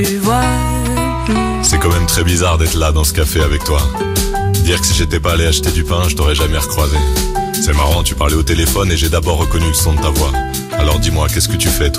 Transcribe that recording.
C'est quand même très bizarre d'être là dans ce café avec toi. Dire que si j'étais pas allé acheter du pain, je t'aurais jamais recroisé. C'est marrant, tu parlais au téléphone et j'ai d'abord reconnu le son de ta voix. Alors dis-moi, qu'est-ce que tu fais toi ?